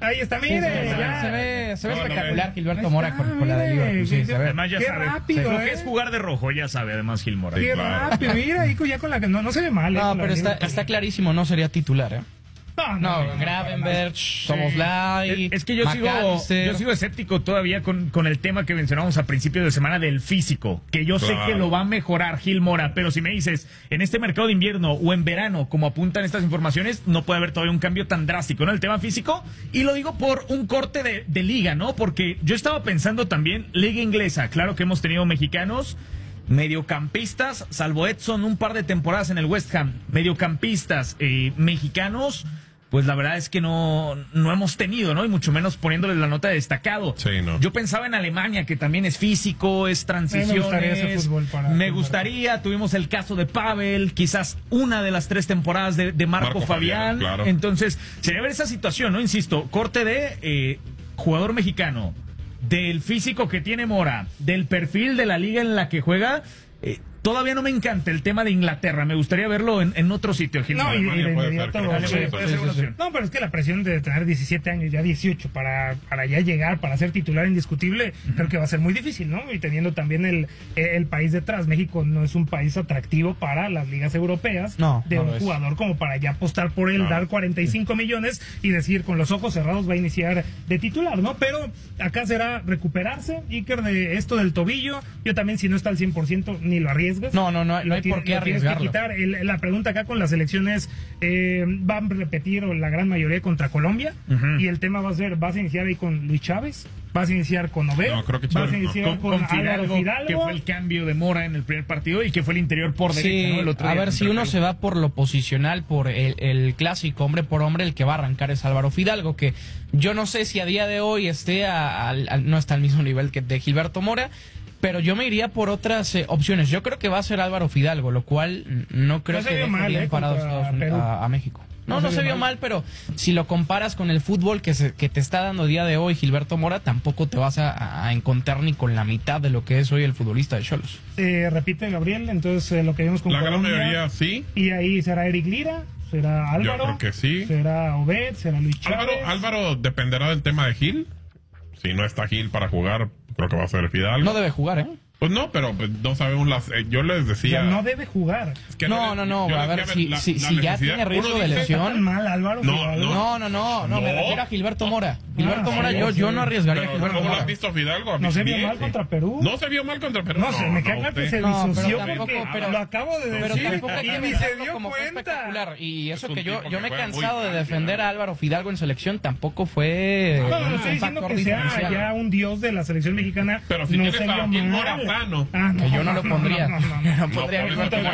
Ahí está, mire. Se ve espectacular Gilberto Mora con la de Liverpool. Sí, se ve. Además ya Qué sabe rápido, lo que es jugar de rojo, ya sabe además Gil Mora. Qué rápido, mira, Ico ya con la que no se ve mal. No, pero está clarísimo, no sería titular, No, Gravenberch, Szoboszlai, Es que yo sigo escéptico todavía con el tema que mencionamos a principios de semana del físico, que yo sé que lo va a mejorar Gil Mora, pero si me dices, en este mercado de invierno o en verano, como apuntan estas informaciones, no puede haber todavía un cambio tan drástico, ¿no? El tema físico, y lo digo por un corte de liga, ¿no? Porque yo estaba pensando también, liga inglesa, claro que hemos tenido mexicanos, mediocampistas, salvo Edson, un par de temporadas en el West Ham, mediocampistas mexicanos, pues la verdad es que no hemos tenido, ¿no? Y mucho menos poniéndoles la nota de destacado. Sí, no. Yo pensaba en Alemania, que también es físico, es transiciones. Me gustaría ese fútbol Me gustaría, tuvimos el caso de Pavel, quizás una de las 3 temporadas de Marco Fabián. Claro. Entonces, sería ver esa situación, ¿no? Insisto, corte de jugador mexicano, del físico que tiene Mora, del perfil de la liga en la que juega. Todavía no me encanta el tema de Inglaterra. Me gustaría verlo en otro sitio, Gil. No, y de puede inmediato. ser Puede ser. No, pero es que la presión de tener 17 años, ya 18, para ya llegar, para ser titular indiscutible, creo que va a ser muy difícil, ¿no? Y teniendo también el país detrás. México no es un país atractivo para las ligas europeas. De un jugador como para ya apostar por él, dar 45 millones y decir con los ojos cerrados va a iniciar de titular, ¿no? Pero acá será recuperarse, Iker, de esto del tobillo. Yo también, si no está al 100%, ni lo arriesgo. No hay por qué arriesgarlo. La pregunta acá con las elecciones, van a repetir la gran mayoría contra Colombia, y el tema va a ser, ¿vas a iniciar ahí con Luis Chávez? ¿Vas a iniciar con Obed? No, creo que ¿Vas a iniciar con Álvaro Fidalgo? Que fue el cambio de Mora en el primer partido y que fue el interior por derecha, ¿no? El otro a día ver, si uno se va por lo posicional, por el clásico hombre por hombre, el que va a arrancar es Álvaro Fidalgo, que yo no sé si a día de hoy no está al mismo nivel que de Gilberto Mora, pero yo me iría por otras opciones. Yo creo que va a ser Álvaro Fidalgo, lo cual no creo que deje bien parado a México. No se vio mal, pero si lo comparas con el fútbol que te está dando día de hoy Gilberto Mora, tampoco te vas a encontrar ni con la mitad de lo que es hoy el futbolista de Xolos. Repite Gabriel, entonces lo que vimos con la Colombia. La gran mayoría sí. Y ahí será Eric Lira, será Álvaro. Yo creo que sí. Será Obed, será Luis Chávez. Álvaro dependerá del tema de Gil. Si no está Gil para jugar, creo que va a ser Fidalgo. No debe jugar, Pues no, pero no sabemos yo les decía. Ya no debe jugar. Es que no. A ver, si ya tiene riesgo de lesión. Mal, Álvaro. No, me refiero a Gilberto Mora. Gilberto Mora, yo no arriesgaría a Gilberto Mora. ¿Cómo lo has visto Fidalgo? No se vio mal contra Perú. No se vio mal contra Perú. No sé, me queda claro que se disoció porque lo acabo de decir. Pero tampoco y ni se dio cuenta. Y eso que yo me he cansado de defender a Álvaro Fidalgo en selección, tampoco fue no estoy diciendo que sea ya un dios de la selección mexicana. Pero si tienes a Mora plano. Yo no lo pondría. No pondría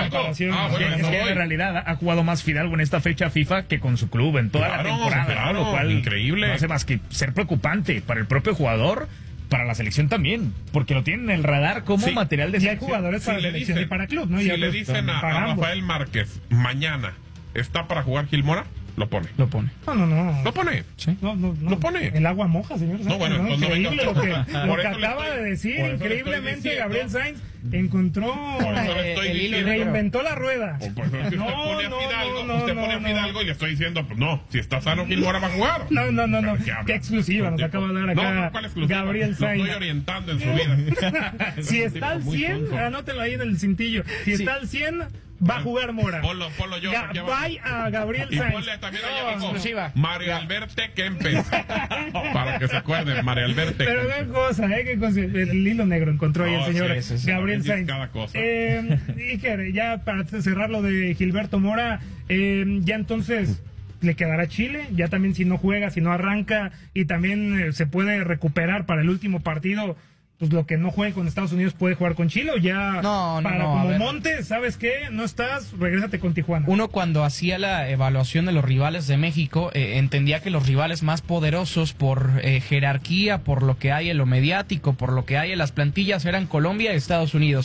Es que en realidad ha jugado más Fidalgo en esta fecha FIFA que con su club en toda la temporada, lo cual increíble. No hace más que ser preocupante para el propio jugador, para la selección también, porque lo tienen en el radar como material de selección. Hay jugadores para selección y para club, ¿no? Si le dicen a Rafael Márquez mañana ¿está para jugar Gil Mora? Lo pone. No. ¿Lo pone? Sí. No. Lo pone. El agua moja, señor. No, bueno, increíble lo que acaba de decir. Increíblemente, Gabriel Sainz encontró, reinventó la rueda. Usted pone a Fidalgo y le estoy diciendo, pues no, si está sano, Gil Mora va a jugar. No. Qué exclusiva nos acaba de dar acá Gabriel Sainz. Lo estoy orientando en su vida. Si está al 100, anótelo ahí en el cintillo. Si está al 100, va a jugar Mora. Ponlo yo. Vaya a Gabriel Sainz. Y ponle también a Mario Alberte Kempes. Para que se acuerden, Mario Alberte. Pero qué cosa, el hilo negro encontró ahí el señor Gabriel Sainz. Cada cosa. Iker, ya para cerrar lo de Gilberto Mora, ya entonces le quedará Chile, ya también si no juega, si no arranca, y también se puede recuperar para el último partido. Pues lo que no juegue con Estados Unidos puede jugar con Chile, o ya como Montes, ¿sabes qué? No estás, regrésate con Tijuana. Uno cuando hacía la evaluación de los rivales de México, entendía que los rivales más poderosos por jerarquía, por lo que hay en lo mediático, por lo que hay en las plantillas, eran Colombia y Estados Unidos.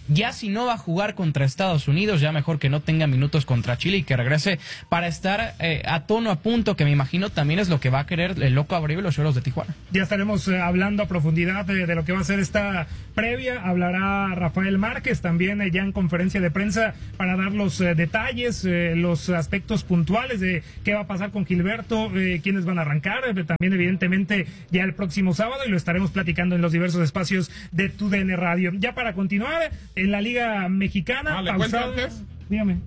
Ya si no va a jugar contra Estados Unidos, ya mejor que no tenga minutos contra Chile y que regrese para estar a tono, a punto, que me imagino también es lo que va a querer el loco Abreu y los Cholos de Tijuana. Ya estaremos hablando a profundidad de lo que va a ser esta previa. Hablará Rafael Márquez también ya en conferencia de prensa para dar los detalles, los aspectos puntuales de qué va a pasar con Gilberto, quiénes van a arrancar, también evidentemente ya el próximo sábado, y lo estaremos platicando en los diversos espacios de TUDN Radio. Ya para continuar, en la Liga Mexicana, ¿le cuento antes? Dígame.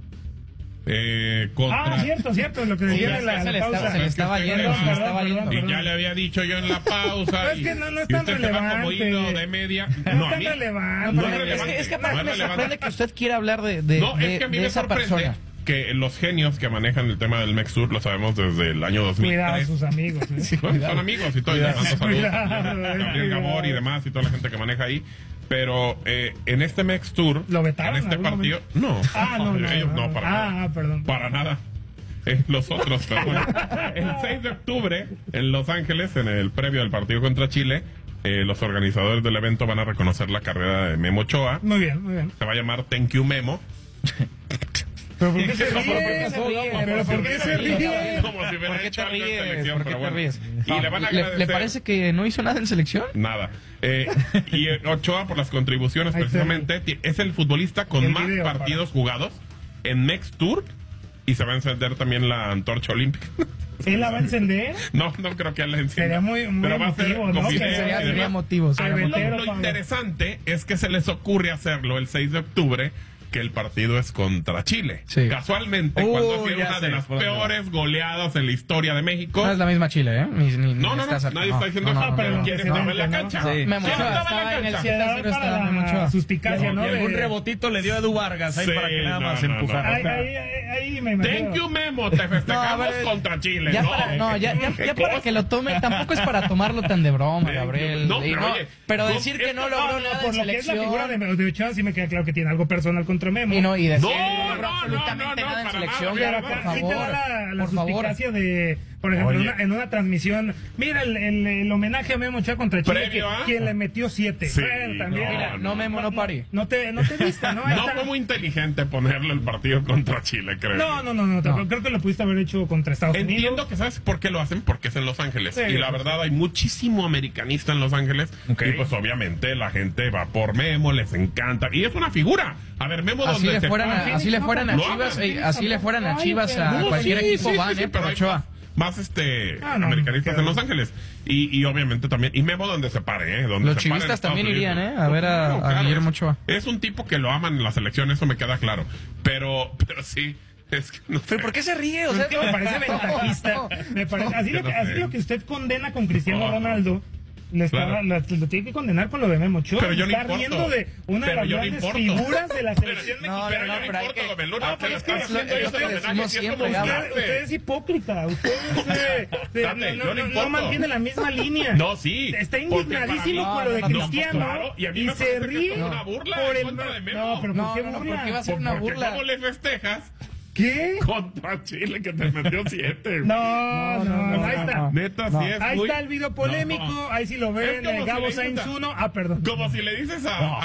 Cierto, lo que decía en la pausa. Se le estaba yendo. Y ya le había dicho yo en la pausa. Es que no es tan relevante. Como hilo de media. No es tan relevante. Es que aparte me sorprende que usted quiera hablar de es que a mí me esa sorprende persona. Que los genios que manejan el tema del MEXUR lo sabemos desde el año 2003. Cuidado a sus amigos. Sí, son amigos y todo. Y les mando saludos. Gabriel Gabor Cuidado. y demás y toda la gente que maneja ahí. Pero en este MEX Tour, ¿lo vetaron en este en algún partido, no, ellos no, para nada. Perdón. Para nada. Los otros, pero bueno. El 6 de octubre, en Los Ángeles, en el previo del partido contra Chile, los organizadores del evento van a reconocer la carrera de Memo Ochoa. Muy bien. Se va a llamar Thank You Memo. ¿Pero por qué se ríe? ¿Pero por qué se ríe? Como si hubiera hecho algo en selección, ¿Por qué pero te bueno. ríes? Y le van a agradecer. ¿Le parece que no hizo nada en selección? Nada. Y Ochoa, por las contribuciones, precisamente, es el futbolista con más partidos jugados en Next Tour, y se va a encender también la antorcha olímpica. ¿Él la va a encender? No creo que él la encienda. Sería muy pero va a ser emotivo, ¿no? con video y Sería demás. motivo. Lo interesante es que se les ocurre hacerlo el 6 de octubre, que el partido es contra Chile. Sí. Casualmente, cuando ha sido una de las peores goleadas en la historia de México. No es la misma Chile, ¿eh? No, nadie está diciendo eso, pero ¿quién estaba en la cancha? Sí. ¿Quién estaba en la cancha? Para suspicacia, ¿no? Y algún rebotito le dio a Edu Vargas ahí para que nada más empujara. Ahí me imagino. Thank you, Memo, te festejamos contra Chile. Ya para que lo tome, tampoco es para tomarlo tan de broma, Gabriel. Pero decir que no logró nada en selección. Por lo que es la figura de Ochoa, sí me queda claro que tiene algo personal contra Memo. Y decir no logró absolutamente nada en selección. Por favor. La suspicacia de, por ejemplo, en una transmisión, mira el homenaje a Memo Ochoa contra Chile, quien le metió 7. Sí, también. Mira, no Memo, no pari. No te viste, ¿no? No fue muy inteligente ponerle el partido contra Chile, creo. No. Creo que lo pudiste haber hecho contra Estados Unidos. Entiendo que sabes por qué lo hacen, porque es en Los Ángeles. Sí, y la verdad hay muchísimo americanista en Los Ángeles. Y pues obviamente la gente va por Memo, les encanta. Y es una figura. A ver, Memo Así donde le fueran a Chivas, así le fueran a Chivas a cualquier equipo van, pero Ochoa. Más americanistas en Los Ángeles. Y obviamente también. Y Memo donde se pare, donde los se chivistas pare también irían, a ver a claro, Guillermo Ochoa. Es un tipo que lo aman en la selección, eso me queda claro. Pero sí. Es que no sé. ¿Pero por qué se ríe? O sea, que me parece ventajista. Me parece, así lo que usted condena con Cristiano Ronaldo. Lo tiene que condenar con lo de Memo Ochoa. Pero yo no está importo. riendo de una de las grandes figuras de la selección mexicana. Pero yo no importo, Gobeluna. pero es que usted es hipócrita. Usted no mantiene la misma línea. No, sí. Está indignadísimo con lo de Cristiano y se ríe por el... No, pero ¿por qué burla? ¿Por qué va a ser una burla? ¿Cómo le festejas? ¿Qué? Contra Chile, que te metió 7. No, ahí está. Neta, sí es ahí muy... está el video polémico, ahí sí lo ven, Gabo Sainz 1. Perdón. Como si le dices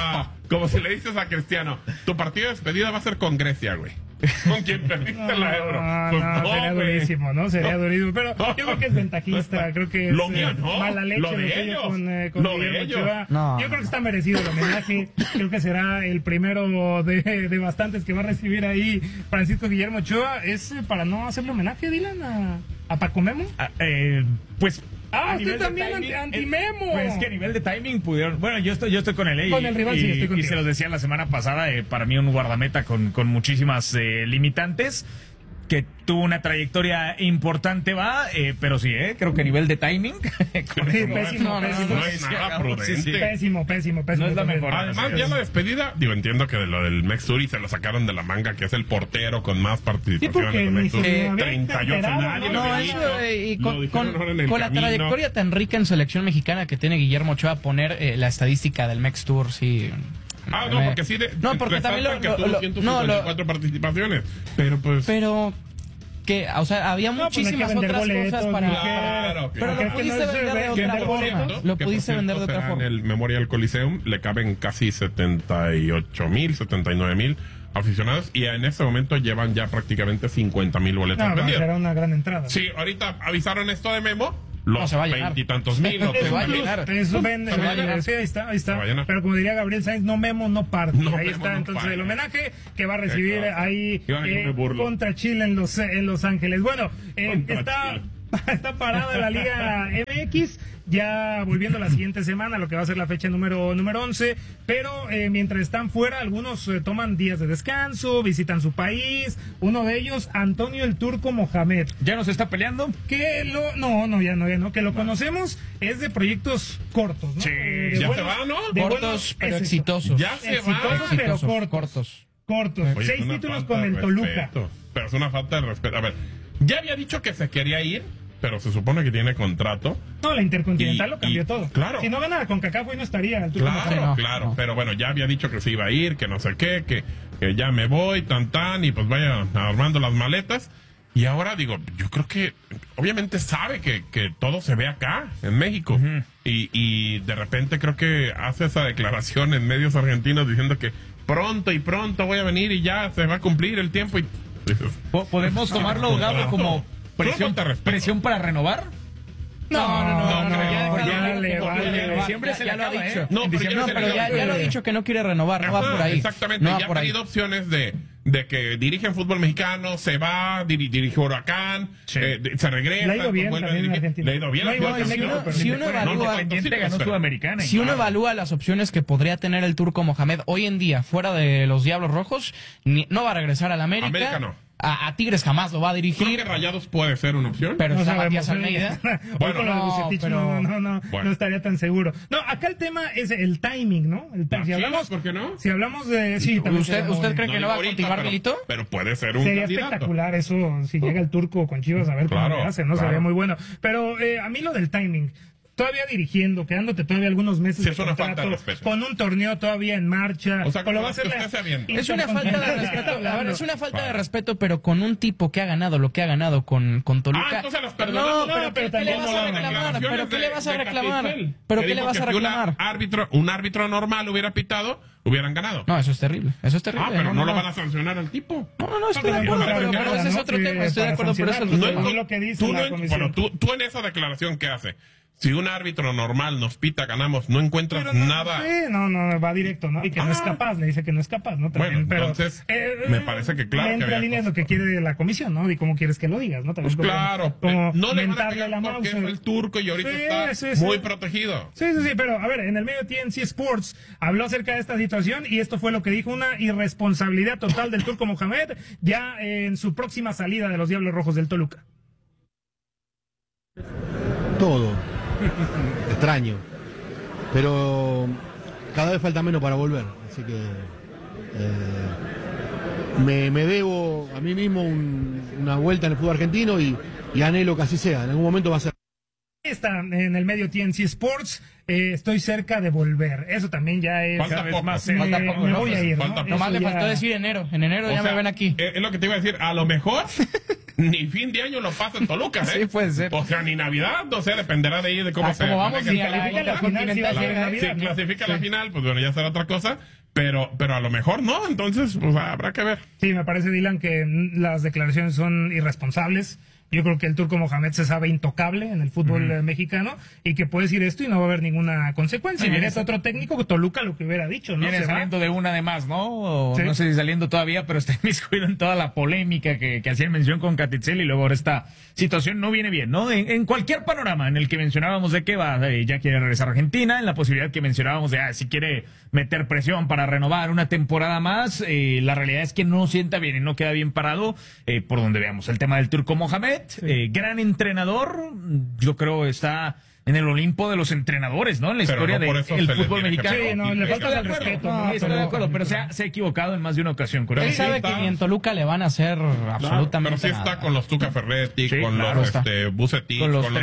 a Cristiano, tu partido de despedida va a ser con Grecia, güey. Con quien perdiste la Euro. Sería durísimo, ¿no? Sería durísimo. Pero yo creo que es ventajista, creo que es lo mío, no. mala leche lo de ellos. Con lo de Guillermo Ochoa. No. Yo creo que está merecido el homenaje. Creo que será el primero de bastantes que va a recibir ahí Francisco Guillermo Ochoa. ¿Es para no hacerle homenaje, Dylan, a Paco Memo? Pues... usted también anti-Memo. Pues que a nivel de timing pudieron... Bueno, yo estoy con él. Con el rival, sí, estoy contigo. Y se los decía la semana pasada, para mí un guardameta con muchísimas limitantes, que tuvo una trayectoria importante, pero sí, creo que a nivel de timing... Pésimo. No es nada prudente. Pésimo. No es la mejor. Además, ya la despedida, entiendo que de lo del Mex Tour y se lo sacaron de la manga, que es el portero con más participaciones de Mex Tour. 38, nadie lo había dicho. Con la trayectoria tan rica en selección mexicana que tiene Guillermo Ochoa, poner la estadística del Mex Tour, sí... No, porque sí. No, porque también tuvo 154 participaciones. Pero pues. que, o sea, había muchísimas otras cosas para... Claro, pero lo que pudiste no se vender de ve- otra vender forma. boletos, Lo que pudiste por vender de cierto otra será forma. En el Memorial Coliseum le caben casi 78,000, 79,000 aficionados y en este momento llevan ya prácticamente 50,000 boletos No, vendidos. será una gran entrada. Sí, ahorita avisaron esto de Memo, los No, se va a llenar. 20 y tantos mil. Los Se va a 30,000. llenar. Eso vende, Se va a llenar. sí, ahí está, ahí Se va a está. llenar. Pero como diría Gabriel Sainz, no memo, no parte. No Ahí memo, está, no entonces parte. el homenaje que va a recibir Exacto. ahí Yo me burlo. contra Chile en Los Ángeles. Bueno, Contra está Chile. está parada la Liga MX, ya volviendo la siguiente semana, lo que va a ser la fecha número 11, pero mientras están fuera, algunos toman días de descanso, visitan su país, uno de ellos, Antonio el Turco Mohamed. ¿Ya nos está peleando? Que ya no, que lo conocemos, es de proyectos cortos, ¿no? Sí, De ya buenos- se va, ¿no? de Cortos, buenos- pero es eso. exitosos. Ya se va. Exitosos, pero Exitosos, cortos. cortos. Oye, 6 es una títulos falta con de el Toluca. respeto. Pero es una falta de respeto. A ver, ya había dicho que se quería ir, pero se supone que tiene contrato. No, la Intercontinental Y- lo cambió y- todo. claro. Si no ganara con CONCACAF hoy no estaría el Turco Claro, Mohamed. no, claro. no. Pero bueno, ya había dicho que se iba a ir, que no sé qué, que ya me voy, y pues vaya armando las maletas. Y ahora digo, yo creo que obviamente sabe que todo se ve acá, en México. Y de repente creo que hace esa declaración en medios argentinos diciendo que pronto voy a venir y ya se va a cumplir el tiempo. Y dices, ¿Podemos tomarlo, Gabo, como falta de respeto. presión para renovar? No, ya vale. Diciembre se le ya lo ha acaba, dicho. No, pero No, pero ya lo ha dicho que no quiere renovar, no va Ajá, por ahí. Exactamente, No va ya por ha ahí. tenido opciones de que dirige en fútbol mexicano, se va, dirige Huracán, Sí. Se regresa. Le ha ido bien vuelve a también en dirigir. Argentina. Le ha ido bien. No, igual Yo que también, México, ¿no? pero si uno evalúa- Independiente ganó pero- Sudamericana. Si uno evalúa las opciones que podría tener el Turco Mohamed hoy en día fuera de los Diablos Rojos, no va a regresar al América. América no. A Tigres jamás lo va a Creo dirigir. que Rayados puede ser una opción. Pero No está sabemos, Matías Almeida. Hoy Bueno, con lo de no, Vucetich pero- no Bueno. estaría tan seguro. No, acá el tema es el timing, ¿no? Las Chivas, ¿por qué no? Si hablamos de... Sí, también ¿Usted sería muy- cree que no va a digo ahorita, continuar, pero- Milito? Pero puede ser un Sería candidato. espectacular eso, si llega el Turco con Chivas, a ver cómo Claro, le hace, ¿no? claro. Sería muy bueno. Pero a mí lo del timing, todavía dirigiendo, quedándote todavía algunos meses Sí, de es una falta de contrato, respeto. con un torneo todavía en marcha, O sea, lo va a como hacer que la usted sea bien. Es una falta de Intercontinental. respeto. A ver, es una falta de Claro. respeto, pero con un tipo que ha ganado lo que ha ganado con Toluca. Ah, entonces las perdonamos. No, pero No, pero ¿qué le tampoco vas a las reclamar? declaraciones ¿Pero qué le vas a de reclamar? Capitel, ¿Pero que qué le dijo vas que a si reclamar? un árbitro normal hubiera pitado, hubieran ganado. No, eso es terrible. Eso es terrible. Ah, pero no lo van a sancionar al tipo. No, estoy de No, acuerdo, pero pero ese es otro tema. Estoy de acuerdo, pero eso es otro No, tema. es lo que dice Tú la no- comisión. bueno, tú en esa declaración que hace, si un árbitro normal nos pita, ganamos, no encuentras Pero no, nada. Sí, no, va directo, ¿no? Y que no es capaz, le dice que no es capaz, ¿no? También, Bueno, pero, entonces, me parece que claro le que entra había línea es lo cosas. que quiere la comisión, ¿no? Y cómo quieres que lo digas, ¿no? También Pues claro, como no le van a mentarle pegar la porque es Mauser. el turco y ahorita Sí, está sí, sí. muy protegido. Sí, pero a ver, en el medio TNC Sports habló acerca de esta situación y esto fue lo que dijo: una irresponsabilidad total del Turco Mohamed ya en su próxima salida de los Diablos Rojos del Toluca. Todo. Extraño. Pero cada vez falta menos para volver. Así que me debo a mí mismo una vuelta en el fútbol argentino y anhelo que así sea. En algún momento va a ser. Está en el medio TNC Sports, estoy cerca de volver. Eso también ya es... Falta vez poco, más, me, falta me voy a ir, ¿no? falta poco. Nomás Eso le ya- faltó decir enero. En enero O ya sea, me ven aquí. Es lo que te iba a decir, a lo mejor ni fin de año lo pasa en Toluca, ¿eh? Sí, puede ser. O sea, ni Navidad, o sea, dependerá de ahí de cómo Ah, se como vamos, maneje ni el a la Toluca. Intercontinental, sí va a ser en Intercontinental. Navidad, Si ¿no? clasifica la final, pues bueno, ya será otra cosa. Pero a lo mejor no, entonces pues habrá que ver. Sí, me parece, Dylan, que las declaraciones son irresponsables. Yo creo que el Turco Mohamed se sabe intocable en el fútbol mexicano y que puede decir esto y no va a haber ninguna consecuencia. Sí, Y viene es otro técnico que Toluca lo que hubiera dicho, ¿no? Viene Se va. saliendo de una de más, ¿no? O Sí. no sé si saliendo todavía, pero está inmiscuido en toda la polémica que hacían mención con Catitzel y luego ahora esta situación no viene bien, ¿no? En cualquier panorama en el que mencionábamos de que va, ya quiere regresar a Argentina, en la posibilidad que mencionábamos de si quiere meter presión para renovar una temporada más, la realidad es que no sienta bien y no queda bien parado por donde veamos. El tema del Turco Mohamed, gran entrenador, yo creo está en el Olimpo de los entrenadores, ¿no? En la historia del fútbol mexicano. Sí, no, le falta el respeto. No, estoy de acuerdo, pero se ha equivocado en más de una ocasión. Él sabe que ni en Toluca le van a hacer absolutamente pero sí nada. está con los Tuca Ferretti, Sí, con claro, los Bucetich, con los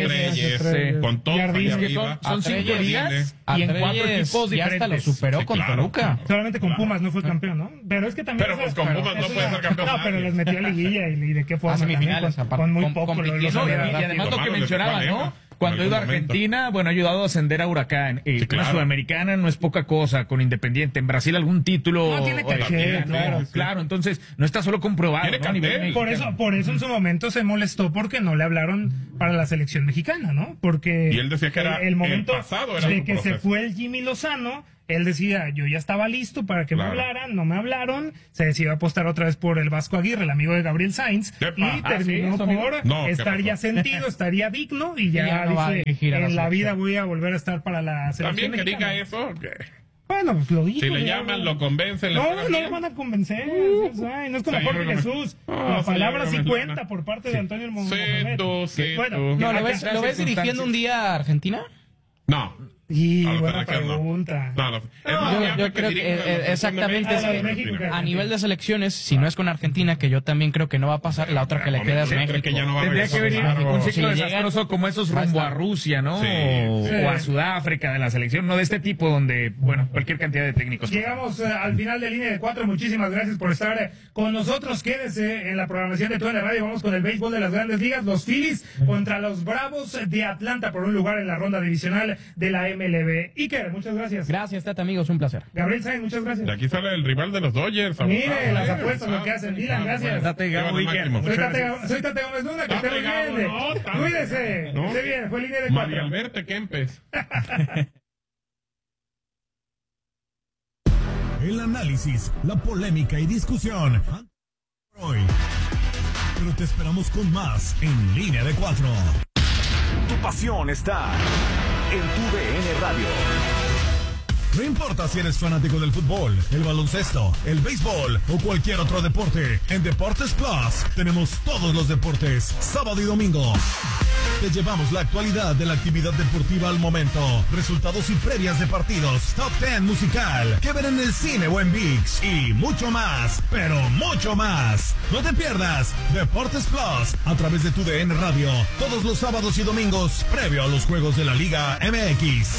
Treyes, con todos allá arriba. Son 5 ligas y en 4 equipos y hasta lo diferentes. superó con Toluca. Solamente con Pumas no fue campeón, ¿no? Pero es que también... Pero pues con Pumas no puede ser campeón. No, pero les metió a liguilla y de qué forma. Semifinales, también, aparte, con muy poco. compitiendo, Y además lo que mencionaba, ¿no? Cuando ha ido a Argentina, bueno, ha ayudado a ascender a Huracán. Sí, claro. Una sudamericana no es poca cosa, con Independiente. En Brasil algún título. No, tiene caché, claro. Entonces, no está solo comprobado, ¿no? A nivel mexicano. Por eso en su momento se molestó porque no le hablaron para la selección mexicana, ¿no? Porque Y él decía que era el momento el pasado, era de su que se proceso. fue el Jimmy Lozano, él decía, yo ya estaba listo para que me hablaran, no me hablaron, se decidió apostar otra vez por el Vasco Aguirre, el amigo de Gabriel Sainz, y terminó por estar ya sentido, estaría digno, y ya no va a dice, dirigir a la en la selección. vida voy a volver a estar para la selección También que mexicana. diga eso. Bueno, pues lo dijo. Si le ya, llaman, lo convencen. le no, pagan no bien. lo van a convencer. Ay, no es como Sí, Jorge yo creo que Jesús. no. La Sí, palabra yo sí creo que cuenta no. por parte de Antonio Mohamed. Sí, Bueno, tú. No, acá- ¿lo ves dirigiendo un día a Argentina? No. Y A los buena Lakers no. pregunta. No. Yo creo que exactamente es que a nivel de selecciones, si no es con Argentina, que yo también creo que no va a pasar, la otra que le queda es Creo México. que ya no va a Tendría que venir regresar. un Si ciclo le desastroso como esos rumbo a Rusia, ¿no? Sí. O a Sudáfrica de la selección, no de este tipo donde, bueno, cualquier cantidad de técnicos. Llegamos al final de Línea de 4. Muchísimas gracias por estar con nosotros. Quédese en la programación de toda la radio. Vamos con el béisbol de las Grandes Ligas. Los Phillies contra los Bravos de Atlanta por un lugar en la ronda divisional de la MLB. Iker, muchas gracias. Gracias, Tata, amigos, un placer. Gabriel Sainz, muchas gracias. De aquí sale el rival de los Dodgers. Mire las apuestas, lo que hacen. Dylan, gracias. Date, Gabo, Iker. Soy Tate Gómez Luna, que esté muy bien. Cuídese. No. Esté bien. Fue Línea de María 4. Alberto Kempes. El análisis, la polémica y discusión. Hoy. Pero te esperamos con más en Línea de 4. Tu pasión está en tu DN Radio. No importa si eres fanático del fútbol, el baloncesto, el béisbol o cualquier otro deporte. En Deportes Plus tenemos todos los deportes, sábado y domingo. Te llevamos la actualidad de la actividad deportiva al momento, resultados y previas de partidos, top 10 musical, que ver en el cine o en ViX y mucho más, pero mucho más. No te pierdas Deportes Plus a través de tu DN Radio todos los sábados y domingos previo a los juegos de la Liga MX.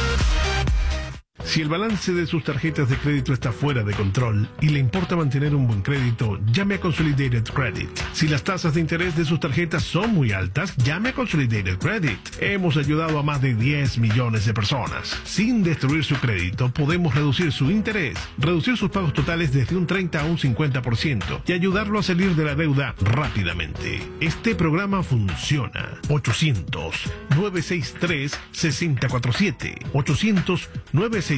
Si el balance de sus tarjetas de crédito está fuera de control y le importa mantener un buen crédito, llame a Consolidated Credit. Si las tasas de interés de sus tarjetas son muy altas, llame a Consolidated Credit. Hemos ayudado a más de 10 millones de personas. Sin destruir su crédito, podemos reducir su interés, reducir sus pagos totales desde un 30 a un 50% y ayudarlo a salir de la deuda rápidamente. Este programa funciona. 800-963-6047. 800-963-6047.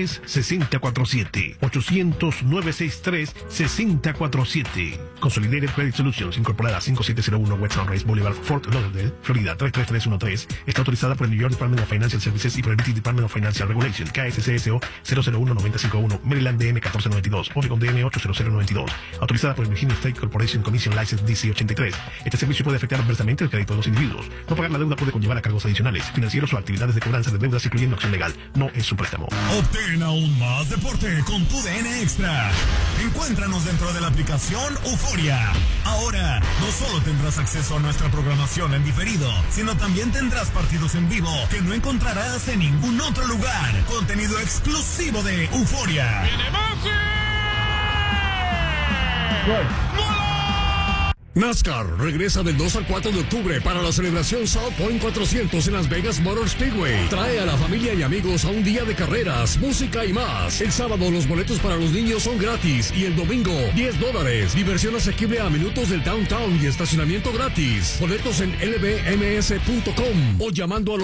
800-963-6047. Consolidated Credit Solutions, incorporada 5701 West Sunrise Boulevard, Fort Lauderdale, Florida 33313. Está autorizada por el New York Department of Financial Services y por el British Department of Financial Regulation, KSCSO 001-951, Maryland DM 1492, Oregon DM 80092. Autorizada por el Virginia State Corporation Commission License DC 83. Este servicio puede afectar adversamente el crédito de los individuos. No pagar la deuda puede conllevar a cargos adicionales, financieros o actividades de cobranza de deudas, incluyendo acción legal. No es un préstamo. Obtén aún más deporte con tu DN Extra. Encuéntranos dentro de la aplicación Euforia. Ahora, no solo tendrás acceso a nuestra programación en diferido, sino también tendrás partidos en vivo que no encontrarás en ningún otro lugar. Contenido exclusivo de Euforia. NASCAR regresa del 2 al 4 de octubre para la celebración South Point 400 en Las Vegas Motor Speedway. Trae a la familia y amigos a un día de carreras, música y más. El sábado los boletos para los niños son gratis y el domingo $10. Diversión asequible a minutos del downtown y estacionamiento gratis. Boletos en lbms.com o llamando al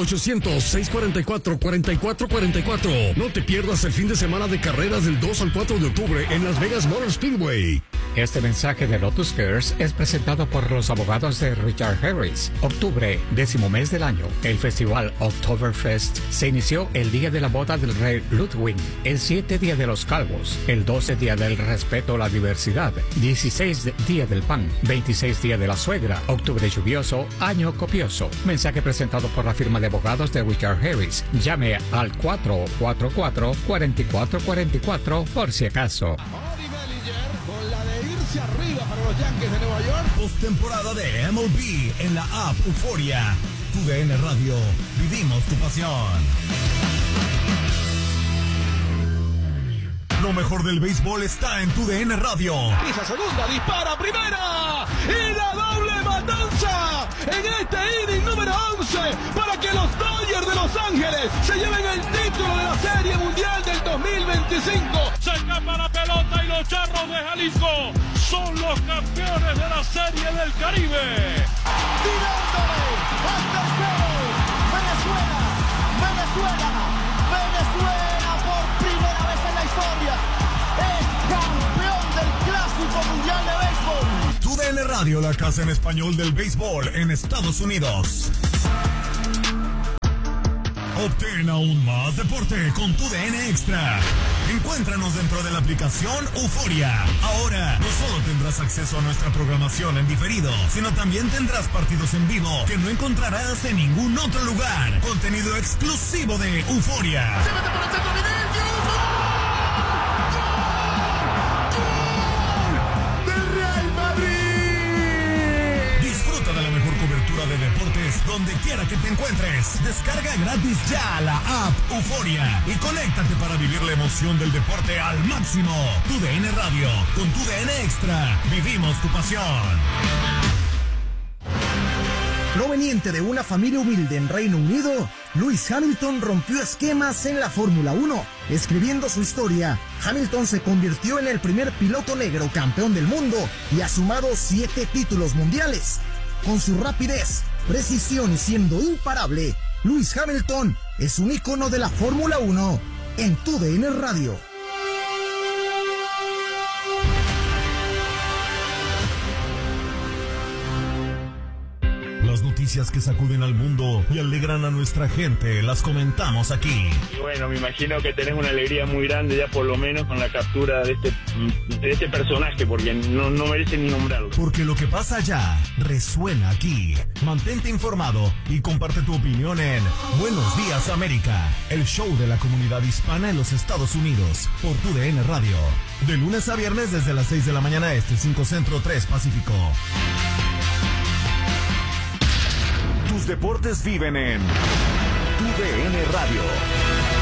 800-644-4444. No te pierdas el fin de semana de carreras del 2 al 4 de octubre en Las Vegas Motor Speedway. Este mensaje de Lotus Cares es presentado por los abogados de Richard Harris. Octubre, 10º mes del año. El festival Oktoberfest se inició el día de la boda del rey Ludwig, el 7 día de los calvos, el 12 día del respeto a la diversidad, 16 día del pan, 26 día de la suegra, octubre lluvioso, año copioso. Mensaje presentado por la firma de abogados de Richard Harris. Llame al 444-4444 por si acaso. Arriba para los Yankees de Nueva York. Postemporada de MLB en la app Euforia. TUDN Radio. Vivimos tu pasión. Lo mejor del béisbol está en TUDN Radio. Pisa segunda, dispara primera. Y la doble matanza en este inning número 11 para que los Dodgers de Los Ángeles se lleven el título de la Serie Mundial del 2025. Se escapa la pelota y los Charros de Jalisco son los campeones de la Serie del Caribe. Tirándole al tercero. Venezuela por primera vez en la historia es campeón del Clásico Mundial de Béisbol. TUDN Radio, la casa en español del béisbol en Estados Unidos. Obtén aún más deporte con TUDN Extra. Encuéntranos dentro de la aplicación Euforia. Ahora, no solo tendrás acceso a nuestra programación en diferido, sino también tendrás partidos en vivo que no encontrarás en ningún otro lugar. Contenido exclusivo de Euforia. De deportes donde quiera que te encuentres. Descarga gratis ya la app Euforia y conéctate para vivir la emoción del deporte al máximo. TUDN Radio, con TUDN Extra, vivimos tu pasión. Proveniente de una familia humilde en Reino Unido, Lewis Hamilton rompió esquemas en la Fórmula 1. Escribiendo su historia, Hamilton se convirtió en el primer piloto negro campeón del mundo y ha sumado 7 títulos mundiales. Con su rapidez, precisión y siendo imparable, Lewis Hamilton es un ícono de la Fórmula 1 en TUDN Radio. Las noticias que sacuden al mundo y alegran a nuestra gente, las comentamos aquí. Y bueno, me imagino que tenés una alegría muy grande ya por lo menos con la captura de este personaje, porque no merece ni nombrarlo. Porque lo que pasa allá resuena aquí. Mantente informado y comparte tu opinión en Buenos Días América, el show de la comunidad hispana en los Estados Unidos, por TUDN Radio. De lunes a viernes desde las 6 de la mañana este, 5 Centro, 3 Pacífico. Tus deportes viven en TUDN Radio.